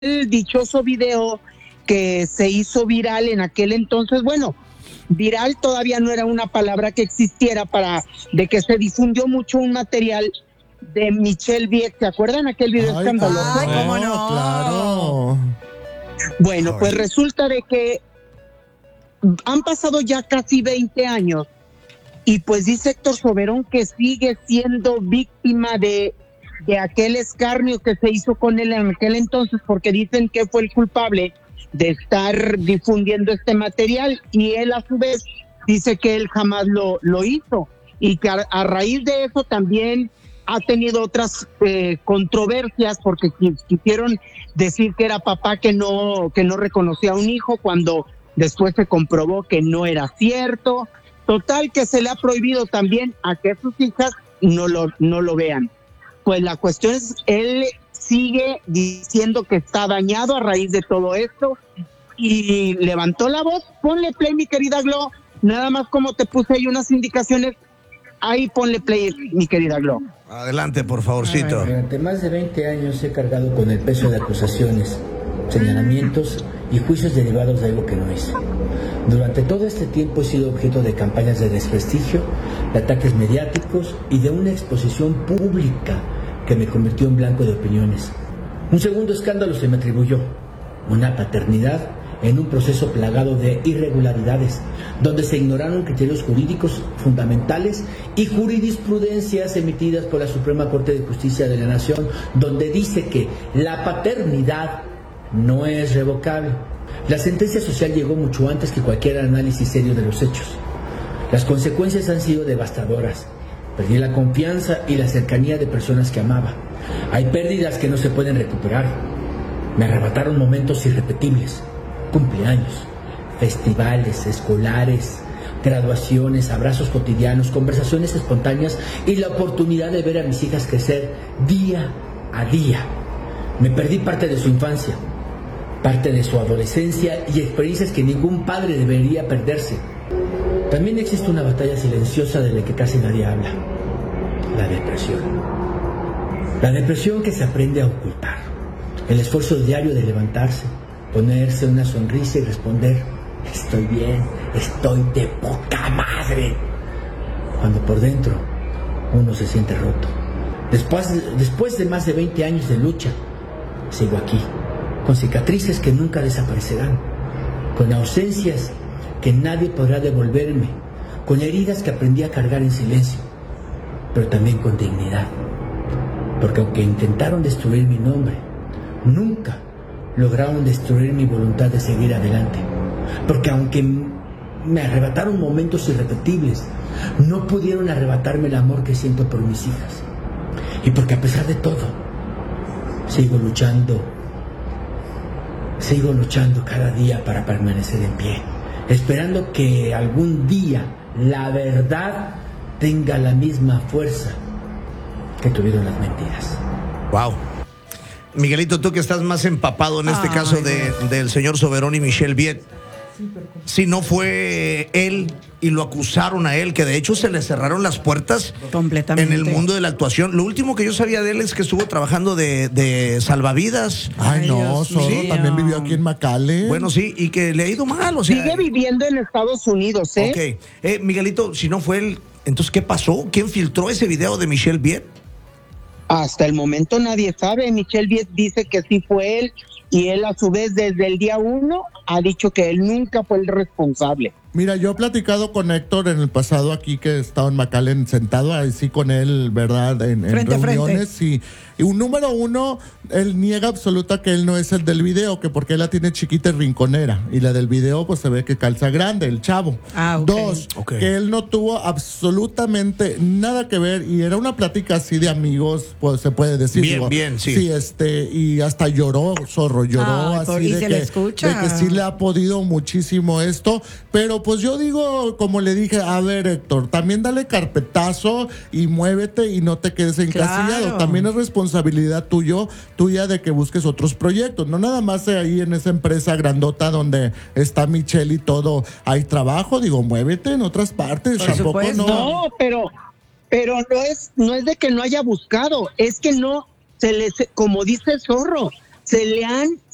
el dichoso video que se hizo viral en aquel entonces. Bueno, viral todavía no era una palabra que existiera, de que se difundió mucho un material de Michelle Viet. ¿Se acuerdan aquel video escandaloso? Ay, ¿cómo no? Claro. Bueno, pues resulta de que han pasado ya casi 20 años y pues dice Héctor Soberón que sigue siendo víctima de aquel escarnio que se hizo con él en aquel entonces, porque dicen que fue el culpable de estar difundiendo este material, y él a su vez dice que él jamás lo hizo, y que a raíz de eso también ha tenido otras controversias, porque quisieron decir que era papá que no reconocía a un hijo, cuando después se comprobó que no era cierto. Total, que se le ha prohibido también a que sus hijas no lo vean. Pues la cuestión es, él sigue diciendo que está dañado a raíz de todo esto y levantó la voz. Ponle play, mi querida Glo, nada más como te puse ahí unas indicaciones, ahí ponle play, mi querida Glo. Adelante, por favorcito. Durante más de 20 años he cargado con el peso de acusaciones, señalamientos y juicios derivados de algo que no hice. Durante todo este tiempo he sido objeto de campañas de desprestigio, de ataques mediáticos y de una exposición pública que me convirtió en blanco de opiniones. Un segundo escándalo se me atribuyó: una paternidad en un proceso plagado de irregularidades, donde se ignoraron criterios jurídicos fundamentales y jurisprudencias emitidas por la Suprema Corte de Justicia de la Nación, donde dice que la paternidad no es revocable. La sentencia social llegó mucho antes que cualquier análisis serio de los hechos. Las consecuencias han sido devastadoras. Perdí la confianza y la cercanía de personas que amaba. Hay pérdidas que no se pueden recuperar. Me arrebataron momentos irrepetibles: cumpleaños, festivales escolares, graduaciones, abrazos cotidianos, conversaciones espontáneas y la oportunidad de ver a mis hijas crecer día a día. Me perdí parte de su infancia, parte de su adolescencia y experiencias que ningún padre debería perderse. También existe una batalla silenciosa de la que casi nadie habla: la depresión. La depresión que se aprende a ocultar. El esfuerzo diario de levantarse, ponerse una sonrisa y responder: estoy bien, estoy de poca madre, cuando por dentro uno se siente roto. Después de más de 20 años de lucha, sigo aquí, con cicatrices que nunca desaparecerán, con ausencias que nadie podrá devolverme, con heridas que aprendí a cargar en silencio, pero también con dignidad. Porque aunque intentaron destruir mi nombre, nunca lograron destruir mi voluntad de seguir adelante. Porque aunque me arrebataron momentos irrepetibles, no pudieron arrebatarme el amor que siento por mis hijas. Y porque a pesar de todo, sigo luchando cada día para permanecer en pie, esperando que algún día la verdad tenga la misma fuerza que tuvieron las mentiras. Wow. Miguelito, tú que estás más empapado en este caso del señor Soberón y Michelle Viet, si no fue él y lo acusaron a él, que de hecho se le cerraron las puertas completamente en el mundo de la actuación. Lo último que yo sabía de él es que estuvo trabajando de salvavidas. Ay, no, Zorro también vivió aquí en McAllen. Bueno, sí, y que le ha ido mal, o sea. Sigue viviendo en Estados Unidos, ¿eh? Ok. Miguelito, si no fue él, entonces, ¿qué pasó? ¿Quién filtró ese video de Michelle Viet? Hasta el momento nadie sabe. Michelle Viet dice que sí fue él, y él a su vez desde el día 1 ha dicho que él nunca fue el responsable. Mira, yo he platicado con Héctor en el pasado aquí, que he estado en McAllen sentado así con él, ¿verdad? En reuniones. Sí. Y un número uno, él niega absoluta que él no es el del video, que porque él la tiene chiquita y rinconera. Y la del video, pues se ve que calza grande, el chavo. Dos, que él no tuvo absolutamente nada que ver. Y era una plática así de amigos, pues se puede decir. Bien, sí. Sí, y hasta lloró, Zorro, lloró así de que sí le ha podido muchísimo esto. Pero pues yo digo, como le dije, a ver, Héctor, también dale carpetazo y muévete y no te quedes encasillado. Claro. También es responsabilidad tuya de que busques otros proyectos. No nada más ahí en esa empresa grandota donde está Michelle y todo. Hay trabajo, digo, muévete en otras partes. Tampoco no. No, pero no es de que no haya buscado, es que no se les, como dice Zorro, se le han